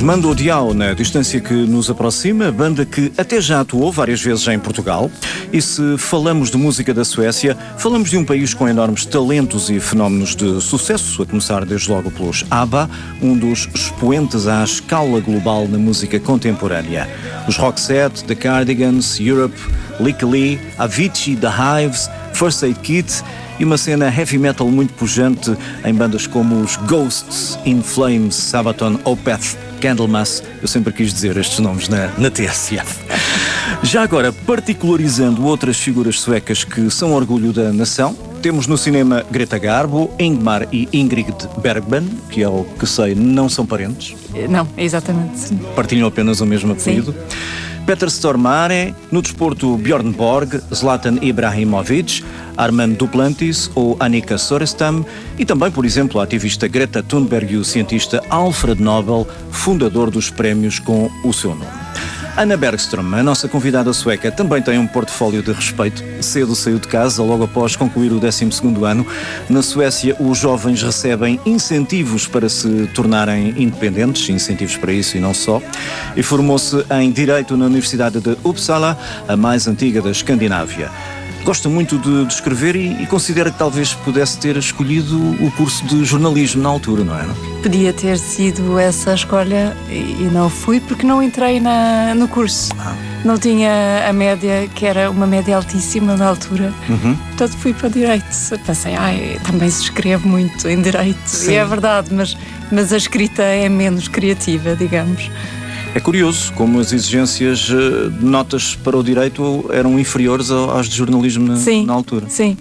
Mando Diao, na distância que nos aproxima, banda que até já atuou várias vezes em Portugal. E se falamos de música da Suécia, falamos de um país com enormes talentos e fenómenos de sucesso, a começar desde logo pelos ABBA, um dos expoentes à escala global na música contemporânea. Os Roxette, The Cardigans, Europe, Lick Lee, Avicii, The Hives, First Aid Kit e uma cena heavy metal muito pujante em bandas como os Ghosts, In Flames, Sabaton, Opeth, Candlemass. Eu sempre quis dizer estes nomes na TSF. Já agora, particularizando outras figuras suecas que são orgulho da nação, temos no cinema Greta Garbo, Ingmar e Ingrid Bergman, que ao que sei não são parentes. Não, exatamente. Partilham apenas o mesmo apelido. Sim. Peter Stormare, no desporto Bjorn Borg, Zlatan Ibrahimovic, Armand Duplantis ou Annika Sorestam e também, por exemplo, a ativista Greta Thunberg e o cientista Alfred Nobel, fundador dos prémios com o seu nome. Anna Bergström, a nossa convidada sueca, também tem um portfólio de respeito. Cedo saiu de casa, logo após concluir o 12º ano. Na Suécia, os jovens recebem incentivos para se tornarem independentes, incentivos para isso e não só. E formou-se em Direito na Universidade de Uppsala, a mais antiga da Escandinávia. Gosta muito de escrever e considera que talvez pudesse ter escolhido o curso de jornalismo na altura, não é? Podia ter sido essa a escolha e não fui porque não entrei no curso. Não tinha a média, que era uma média altíssima na altura. Portanto fui para Direito. Pensei, também se escreve muito em Direito. Sim. E é verdade, mas a escrita é menos criativa, digamos. É curioso como as exigências de notas para o direito eram inferiores às de jornalismo na altura. Sim.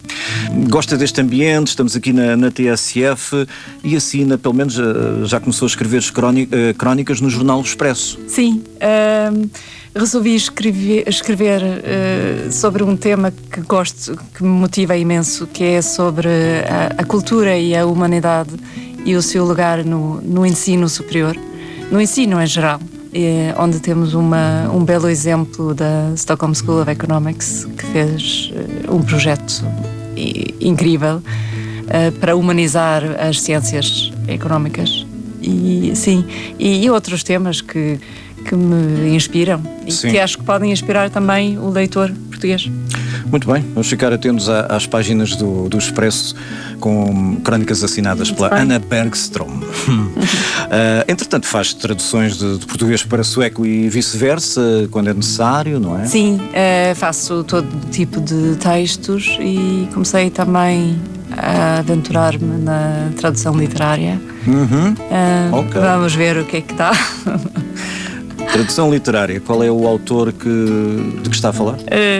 Gosta deste ambiente, estamos aqui na TSF e assina, pelo menos já começou a escrever crónicas no jornal Expresso. Sim, resolvi escrever sobre um tema que gosto, que me motiva imenso, que é sobre a cultura e a humanidade e o seu lugar no ensino superior. No ensino em geral, onde temos um belo exemplo da Stockholm School of Economics, que fez um projeto incrível para humanizar as ciências económicas e outros temas que me inspiram e que acho que podem inspirar também o leitor português. Muito bem, vamos ficar atentos às páginas do Expresso com crónicas assinadas pela Anna Bergström. Entretanto, faz traduções de português para sueco e vice-versa, quando é necessário, não é? Sim, faço todo tipo de textos e comecei também a aventurar-me na tradução literária. Okay. Vamos ver o que é que dá. Tradução literária, qual é o autor de que está a falar?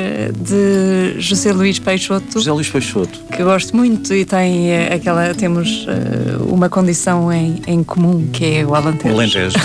De José Luís Peixoto. José Luís Peixoto. Que gosto muito e temos uma condição em comum, que é o Alentejo. O Alentejo.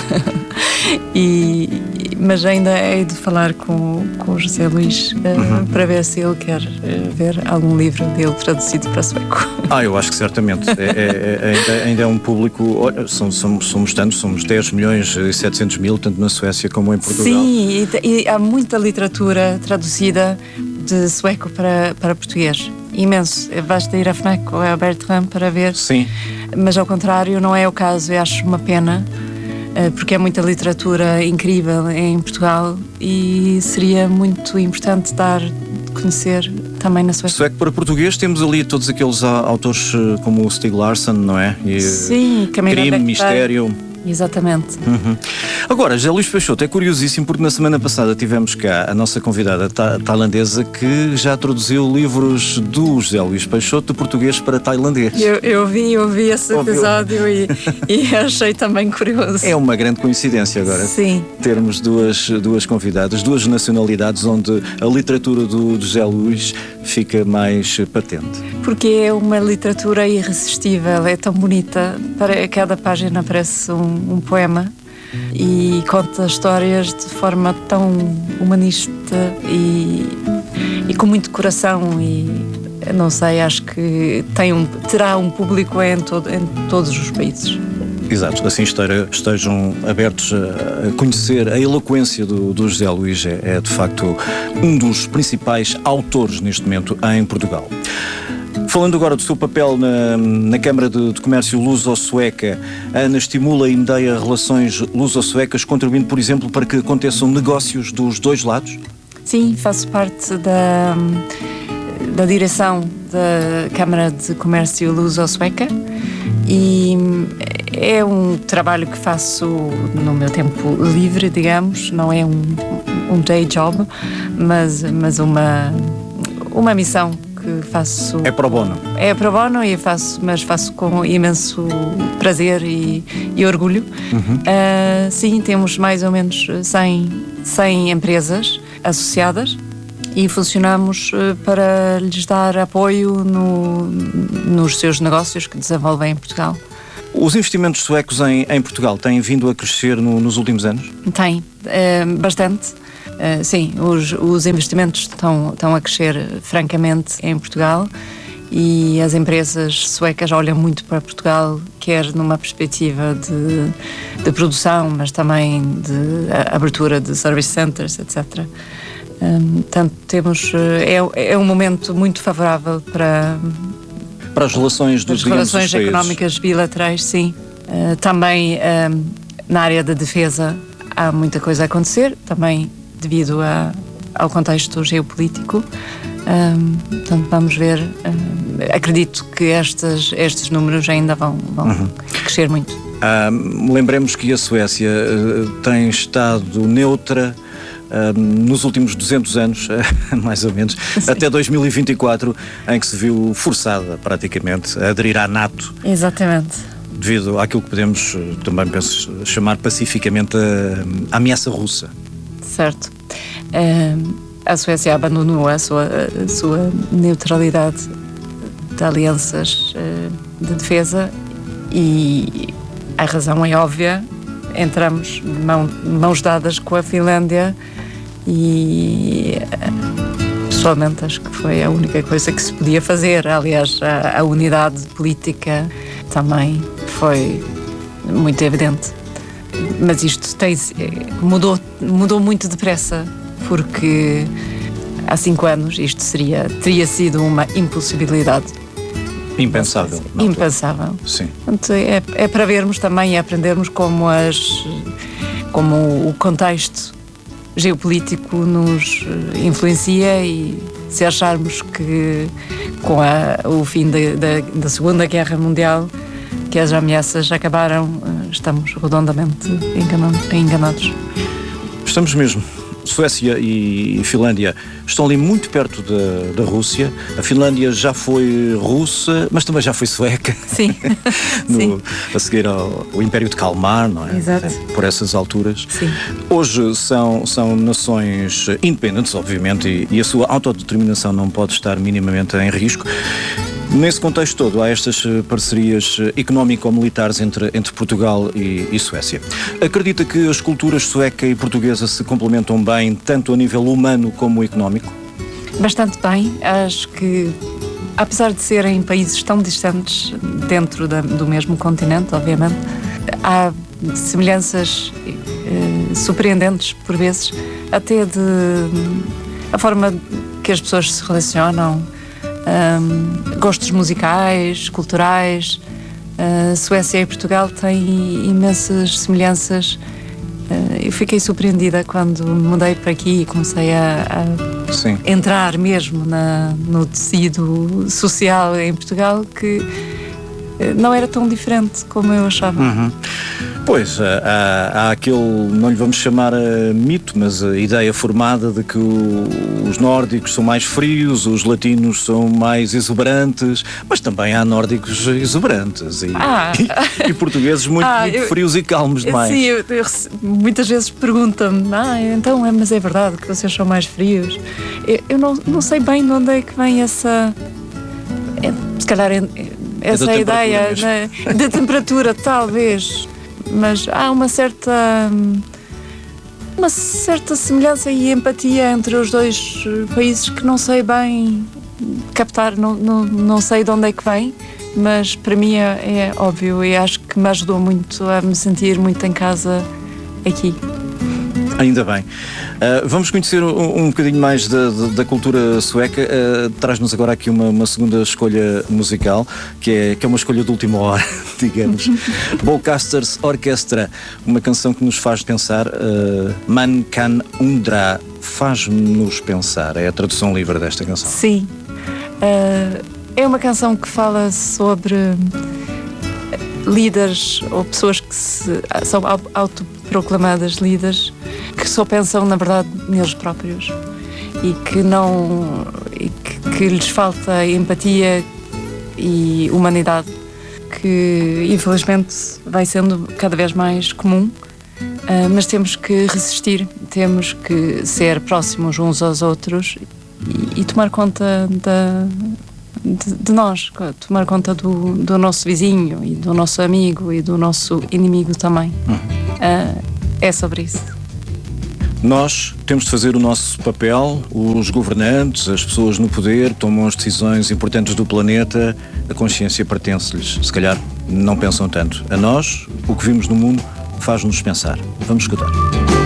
Mas ainda hei de falar com o José Luís para ver se ele quer ver algum livro dele traduzido para sueco. Eu acho que certamente. Ainda é um público. Somos tantos, somos 10 milhões e 700 mil, tanto na Suécia como em Portugal. Sim, e há muita literatura traduzida de sueco para português. Imenso. Basta ir à FNAC ou à Bertrand para ver. Sim. Mas ao contrário, não é o caso. Eu acho uma pena, porque é muita literatura incrível em Portugal e seria muito importante dar de conhecer também na Suécia. Sueco para português temos ali todos aqueles autores como o Stieg Larsson, não é? Sim, Crime, Mistério. Exatamente. Agora, José Luís Peixoto, é curiosíssimo porque na semana passada tivemos cá a nossa convidada tailandesa que já traduziu livros do José Luís Peixoto de português para tailandês. Eu vi esse episódio e achei também curioso. É uma grande coincidência agora. Sim. Termos duas convidadas, duas nacionalidades onde a literatura do José Luís fica mais patente. Porque é uma literatura irresistível, é tão bonita, cada página parece um poema e conta histórias de forma tão humanista e com muito coração e não sei, acho que terá um público em todos os países. Exato, assim estejam abertos a conhecer a eloquência do José Luís, é de facto um dos principais autores neste momento em Portugal. Falando agora do seu papel na Câmara de Comércio Luso-Sueca, a Ana estimula e medeia relações luso-suecas, contribuindo, por exemplo, para que aconteçam negócios dos dois lados? Sim, faço parte da direção da Câmara de Comércio Luso-Sueca e é um trabalho que faço no meu tempo livre, digamos, não é um day job, mas uma missão que faço. É pro bono? É pro bono, mas faço com imenso prazer e orgulho. Sim, temos mais ou menos 100 empresas associadas e funcionamos para lhes dar apoio nos seus negócios que desenvolvem em Portugal. Os investimentos suecos em Portugal têm vindo a crescer nos últimos anos? Tem, bastante. Sim, os investimentos estão a crescer francamente em Portugal e as empresas suecas olham muito para Portugal, quer numa perspectiva de produção, mas também de abertura de service centers, etc. Portanto, é um momento muito favorável para as relações dos relações económicas bilaterais, sim. Também na área da defesa há muita coisa a acontecer, também devido ao contexto geopolítico. Portanto, vamos ver. Acredito que estes números ainda vão crescer muito. Lembremos que a Suécia tem estado neutra nos últimos 200 anos, mais ou menos, sim, até 2024, em que se viu forçada praticamente a aderir à NATO. Exatamente. Devido àquilo que podemos também, penso, chamar pacificamente a ameaça russa. Certo. A Suécia abandonou a sua neutralidade de alianças de defesa e a razão é óbvia. Entramos mãos dadas com a Finlândia e pessoalmente acho que foi a única coisa que se podia fazer. Aliás, a unidade política também foi muito evidente. Mas isto mudou muito depressa, porque há 5 anos isto teria sido uma impossibilidade. Impensável. Impensável. Sim. Portanto, é para vermos também e aprendermos como o contexto geopolítico nos influencia, e se acharmos que com o fim da Segunda Guerra Mundial que as ameaças acabaram, estamos redondamente enganados. Estamos mesmo. Suécia e Finlândia estão ali muito perto da Rússia. A Finlândia já foi russa, mas também já foi sueca. Sim. Sim. A seguir ao Império de Kalmar, não é? Exato. Por essas alturas. Sim. Hoje são nações independentes, obviamente, e a sua autodeterminação não pode estar minimamente em risco. Nesse contexto todo, há estas parcerias económico-militares entre Portugal e Suécia. Acredita que as culturas sueca e portuguesa se complementam bem, tanto a nível humano como económico? Bastante bem. Acho que, apesar de serem países tão distantes dentro do mesmo continente, obviamente, há semelhanças surpreendentes, por vezes, até a forma que as pessoas se relacionam, gostos musicais, culturais. Suécia e Portugal têm imensas semelhanças. Eu fiquei surpreendida quando me mudei para aqui e comecei a entrar mesmo no tecido social em Portugal, que não era tão diferente como eu achava. Uhum. Pois, há aquele, não lhe vamos chamar mito, mas a ideia formada de que os nórdicos são mais frios, os latinos são mais exuberantes, mas também há nórdicos exuberantes e portugueses muito frios e calmos demais. Sim, eu muitas vezes perguntam-me, então, mas é verdade que vocês são mais frios? Eu não sei bem de onde é que vem essa... se calhar essa ideia da temperatura, talvez... Mas há uma certa semelhança e empatia entre os dois países que não sei bem captar, não sei de onde é que vem, mas para mim é óbvio, e acho que me ajudou muito a me sentir muito em casa aqui. Ainda bem. Vamos conhecer um bocadinho mais da cultura sueca. Traz-nos agora aqui uma segunda escolha musical, que é uma escolha de última hora, digamos. Bokasters Orchestra, uma canção que nos faz pensar. Man kan undra, faz-nos pensar. É a tradução livre desta canção. Sim. É uma canção que fala sobre líderes ou pessoas que são autoproclamadas líderes, que só pensam na verdade neles próprios e que lhes falta empatia e humanidade, que infelizmente vai sendo cada vez mais comum, mas temos que resistir, temos que ser próximos uns aos outros e tomar conta de nós, tomar conta do nosso vizinho e do nosso amigo e do nosso inimigo também. É sobre isso. Nós temos de fazer o nosso papel, os governantes, as pessoas no poder tomam as decisões importantes do planeta, a consciência pertence-lhes, se calhar não pensam tanto. A nós, o que vimos no mundo faz-nos pensar. Vamos escutar.